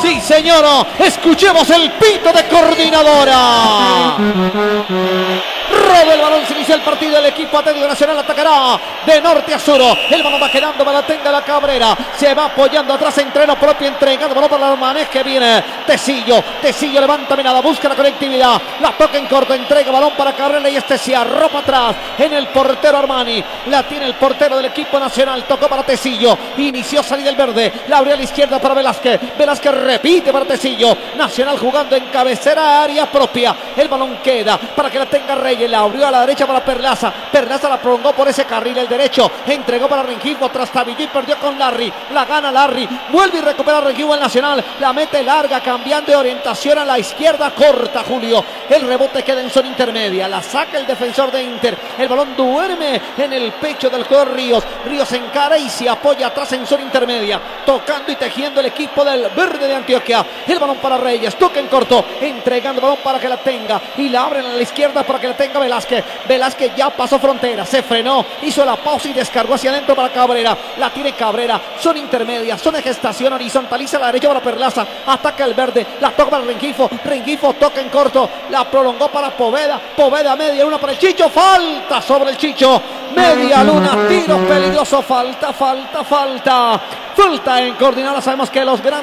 Sí, señor. Escuchemos el pito de Coordinadora. Roba el balón, se inicia el partido. El equipo Atlético Nacional atacará de norte a sur. El balón va quedando para la tenga la Cabrera. Se va apoyando atrás, entreno propio, entregando balón para Armanes que viene. Tecillo levanta mirada, busca la conectividad. La toca en corto, entrega balón para Cabrera y se arropa atrás en el portero Armani. La tiene el portero del equipo nacional. Tocó para Tecillo. Inició salida el verde. La abrió a la izquierda para Velázquez. Velázquez repite para Tecillo. Nacional jugando en cabecera, área propia. El balón queda para que la tenga Reyes. La abrió a la derecha para Perlaza. Perlaza la prolongó por ese carril, el derecho. Entregó para Rengifo. Trastabilló y perdió con Larry. La gana Larry. Vuelve y recupera Rengifo el Nacional. La mete larga, cambiando de orientación a la izquierda. Corta Julio. El rebote queda en zona intermedia. La saca el defensor de Inter. El balón duerme en el pecho del jugador Ríos. Ríos encara y se apoya atrás en zona intermedia. Tocando y tejiendo el equipo del verde de Antioquia. El balón para Reyes. Toca en corto. Entregando el balón para que la tenga. Y la abren a la izquierda para que la tenga Velázquez. Velázquez ya pasó frontera. Se frenó. Hizo la pausa y descargó hacia adentro para Cabrera. La tiene Cabrera. Zona intermedia. Zona de gestación. Horizontaliza a la derecha para Perlaza. Ataca el verde. La toca para Rengifo. Rengifo toca en corto. La prolongó para Poveda. Poveda media luna para el Chicho. Falta sobre el Chicho. Media luna. Tiro peligroso. Falta en Coordinadora. Sabemos que los grandes